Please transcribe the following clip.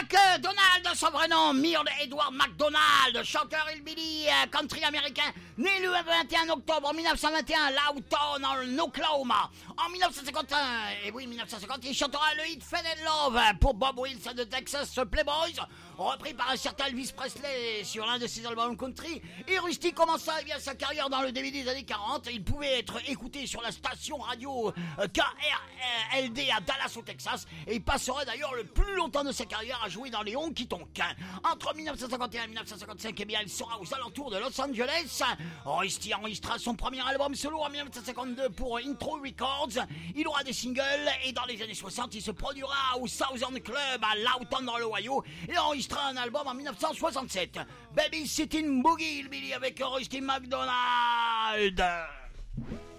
McDonald, son vrai nom, Mearl Edward McDonald, chanteur hillbilly country américain, né le 21 octobre 1921 à Lawton, en Oklahoma. En 1950, il chantera le hit Fed and Love pour Bob Wilson de Texas Playboys, repris par un certain Elvis Presley sur l'un de ses albums country. Et Rusty commença sa carrière dans le début des années 40. Il pouvait être écouté sur la station radio KRLD à Dallas au Texas, et il passera d'ailleurs le plus longtemps de sa carrière à jouer dans les Honky Tonk. Entre 1951 et 1955, eh bien, il sera aux alentours de Los Angeles. Rusty enregistra son premier album solo en 1952 pour Intro Records. Il aura des singles, et dans les années 60, il se produira au Southern Club à Lawton dans l'Ohio et enregistrera un album en 1967. Babysitting Boogie Hillbilly avec Rusty McDonald.